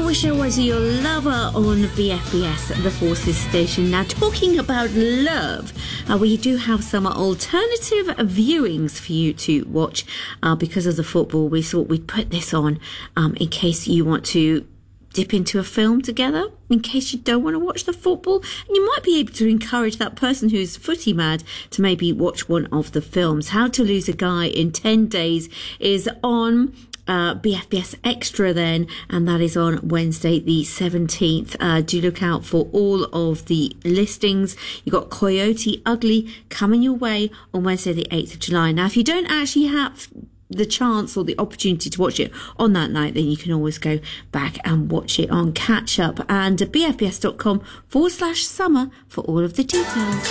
wish I was your lover on BFBS, the Forces station. Now, talking about love, we do have some alternative viewings for you to watch because of the football. We thought we'd put this on in case you want to dip into a film together, in case you don't want to watch the football, and you might be able to encourage that person who's footy mad to maybe watch one of the films. How to Lose a Guy in 10 Days is on BFBS Extra then, and that is on Wednesday the 17th. Do look out for all of the listings. You've got Coyote Ugly coming your way on Wednesday the 8th of July. Now, if you don't actually have the chance or the opportunity to watch it on that night, then you can always go back and watch it on catch up, and bfbs.com/summer for all of the details.